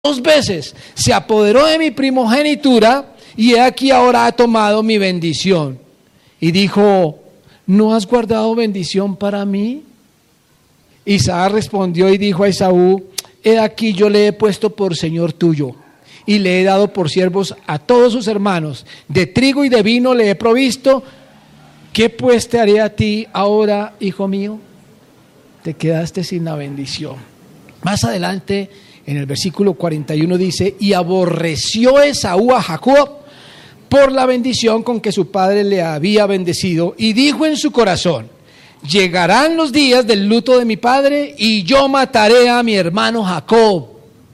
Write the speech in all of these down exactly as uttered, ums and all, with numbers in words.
dos veces se apoderó de mi primogenitura y he aquí ahora ha tomado mi bendición. Y dijo, ¿no has guardado bendición para mí? Isaac respondió y dijo a Esaú, he aquí yo le he puesto por señor tuyo y le he dado por siervos a todos sus hermanos, de trigo y de vino le he provisto. ¿Qué pues te haré a ti ahora, hijo mío? Te quedaste sin la bendición. Más adelante, en el versículo cuarenta y uno dice, y aborreció Esaú a Jacob por la bendición con que su padre le había bendecido, y dijo en su corazón, llegarán los días del luto de mi padre, y yo mataré a mi hermano Jacob.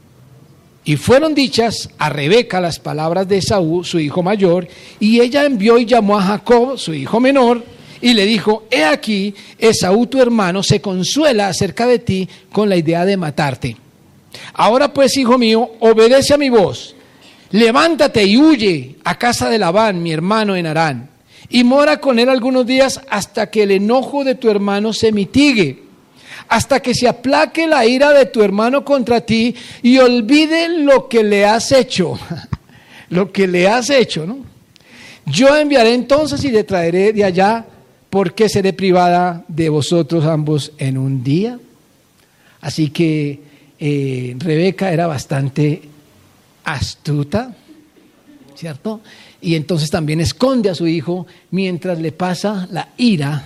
Y fueron dichas a Rebeca las palabras de Esaú, su hijo mayor, y ella envió y llamó a Jacob, su hijo menor, y le dijo, he aquí, Esaú tu hermano se consuela acerca de ti con la idea de matarte. Ahora pues, hijo mío, obedece a mi voz, levántate y huye a casa de Labán, mi hermano en Harán, y mora con él algunos días hasta que el enojo de tu hermano se mitigue, hasta que se aplaque la ira de tu hermano contra ti y olvide lo que le has hecho, lo que le has hecho, ¿no? Yo enviaré entonces y le traeré de allá, porque seré privada de vosotros ambos en un día. Así que eh, Rebeca era bastante astuta, ¿cierto? Y entonces también esconde a su hijo mientras le pasa la ira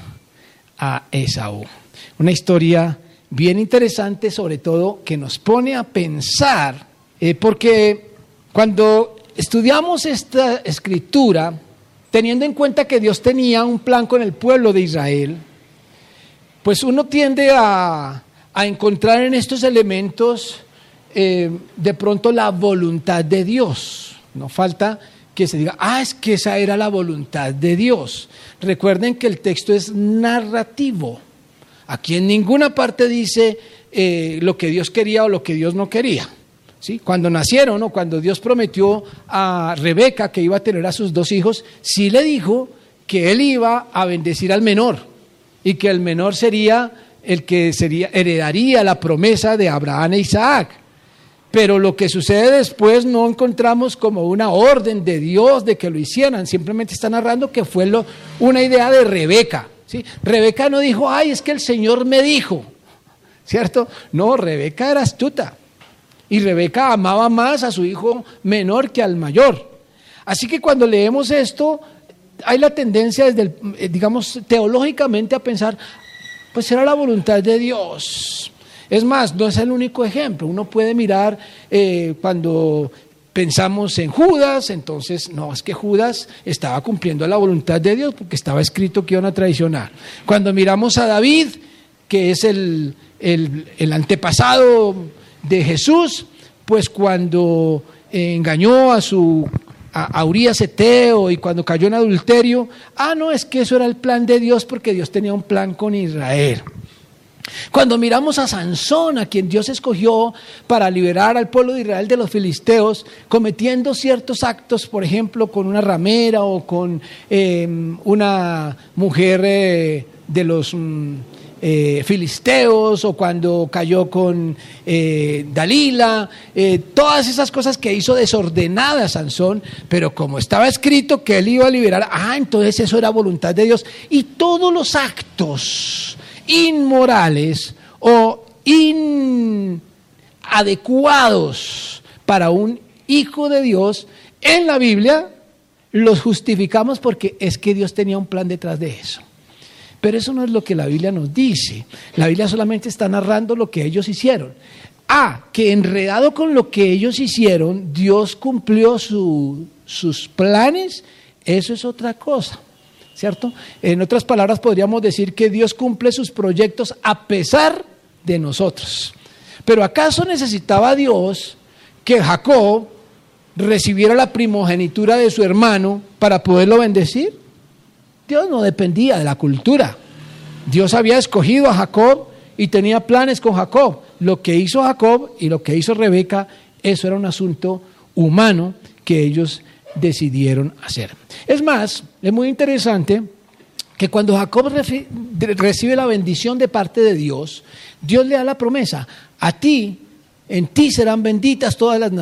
a Esaú. Una historia bien interesante, sobre todo que nos pone a pensar, eh, porque cuando estudiamos esta escritura, teniendo en cuenta que Dios tenía un plan con el pueblo de Israel, pues uno tiende a, a encontrar en estos elementos eh, de pronto la voluntad de Dios. No falta que se diga, ah, es que esa era la voluntad de Dios. Recuerden que el texto es narrativo. Aquí en ninguna parte dice eh, lo que Dios quería o lo que Dios no quería. ¿Sí? Cuando nacieron o cuando Dios prometió a Rebeca que iba a tener a sus dos hijos, sí le dijo que él iba a bendecir al menor y que el menor sería el que sería, heredaría la promesa de Abraham e Isaac. Pero lo que sucede después no encontramos como una orden de Dios de que lo hicieran, simplemente está narrando que fue lo, una idea de Rebeca. ¿Sí? Rebeca no dijo, ay, es que el Señor me dijo, ¿cierto? No, Rebeca era astuta y Rebeca amaba más a su hijo menor que al mayor. Así que cuando leemos esto, hay la tendencia desde el, digamos, teológicamente a pensar, pues era la voluntad de Dios. Es más, no es el único ejemplo. Uno puede mirar eh, cuando pensamos en Judas, entonces no, es que Judas estaba cumpliendo la voluntad de Dios porque estaba escrito que iban a traicionar. Cuando miramos a David, que es el, el, el antepasado de Jesús, pues cuando engañó a su a, a Urías Eteo y cuando cayó en adulterio, ah, no, es que eso era el plan de Dios porque Dios tenía un plan con Israel. Cuando miramos a Sansón, a quien Dios escogió para liberar al pueblo de Israel de los filisteos, cometiendo ciertos actos, por ejemplo, con una ramera o con eh, una mujer eh, de los mm, eh, filisteos, o cuando cayó con eh, Dalila, eh, todas esas cosas que hizo desordenada Sansón, pero como estaba escrito que él iba a liberar, ah, entonces eso era voluntad de Dios. Y todos los actos inmorales o inadecuados para un hijo de Dios en la Biblia los justificamos porque es que Dios tenía un plan detrás de eso. Pero eso no es lo que la Biblia nos dice. La Biblia solamente está narrando lo que ellos hicieron. Ah, que enredado con lo que ellos hicieron, Dios cumplió su, sus planes, eso es otra cosa. ¿Cierto? En otras palabras podríamos decir que Dios cumple sus proyectos a pesar de nosotros. Pero ¿acaso necesitaba Dios que Jacob recibiera la primogenitura de su hermano para poderlo bendecir? Dios no dependía de la cultura. Dios había escogido a Jacob y tenía planes con Jacob. Lo que hizo Jacob y lo que hizo Rebeca, eso era un asunto humano que ellos decidieron hacer. Es más, es muy interesante que cuando Jacob recibe la bendición de parte de Dios, Dios le da la promesa, a ti en ti serán benditas todas las naciones.